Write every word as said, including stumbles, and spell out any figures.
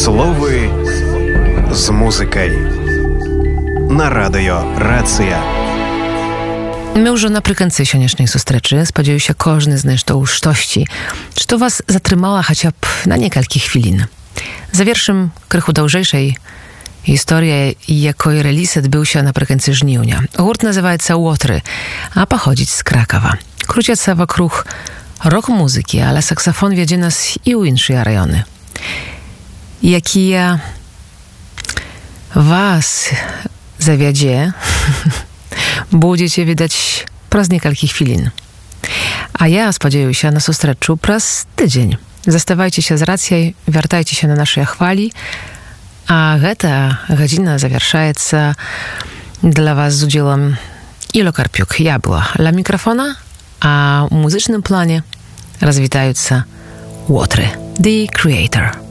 Словы з музыкай на радыё Рацыя. My już napрыканцы сённяшняй сустрэчы. Спадзяюся, кожны знайшоў штосьці, што вас затрымала хаця б на некалькі хвілін. Завершым крыху даўжэйшай гісторыя, якой рэліз адбыўся напрыканцы жніўня. Гурт называецца «Water», а паходзіць з Кракава. Круцяцца вакруг рок-музыкі, але саксафон вядзе нас і ў іншыя раёны, якія вас завядзе, будзеце відаць праз некалькі хвілін. А я спадзяюся на сустрэчу праз тыдзень. Заставайцеся з Рацыяй, вяртайцеся на нашыя хвалі, а гэта гадзіна завяршаецца для вас з удзелам Іло Карпюк. Я была ля мікрафона, а ў музычным плане развітаюцца Water, The Creator.